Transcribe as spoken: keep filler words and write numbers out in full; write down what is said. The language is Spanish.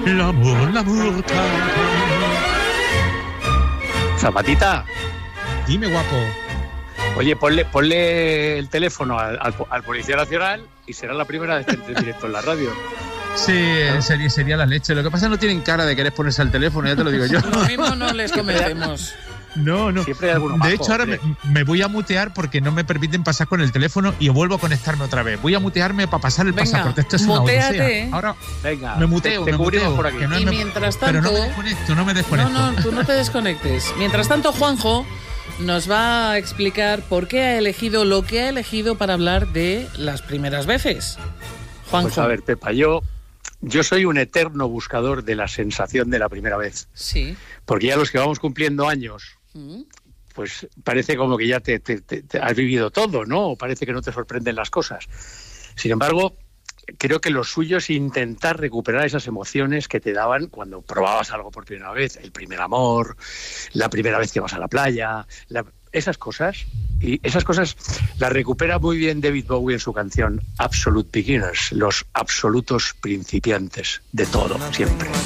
L'amour, l'amour. Zapatita. Dime, guapo. Oye, ponle, ponle el teléfono al, al, al Policía Nacional y será la primera vez que entre en directo en la radio. Sí, sería, sería la leche. Lo que pasa es que no tienen cara de querer ponerse al teléfono, ya te lo digo yo. Lo mismo no les convencemos. No, no. Siempre hay alguno de majo, hecho, ahora me, me voy a mutear porque no me permiten pasar con el teléfono y vuelvo a conectarme otra vez. Voy a mutearme para pasar el Venga, pasaporte. Esto es una muteate. odisea. Ahora Venga, me muteo, te, te me cubrimos muteo. por aquí. Que no Y me- mientras Pero no me tanto- desconecto, no me No, desconecto. no, tú no te desconectes. Mientras tanto, Juanjo nos va a explicar por qué ha elegido lo que ha elegido para hablar de las primeras veces. Juanjo. Pues a ver, Pepa, yo, yo soy un eterno buscador de la sensación de la primera vez. Sí. Porque ya los que vamos cumpliendo años, Mm. pues parece como que ya te, te- te- te has vivido todo, ¿no? O parece que no te sorprenden las cosas. Sin embargo, creo que lo suyo es intentar recuperar esas emociones que te daban cuando probabas algo por primera vez. El primer amor, la primera vez que vas a la playa, la- esas cosas. Y esas cosas las recupera muy bien David Bowie en su canción Absolute Beginners, los absolutos principiantes de todo, siempre.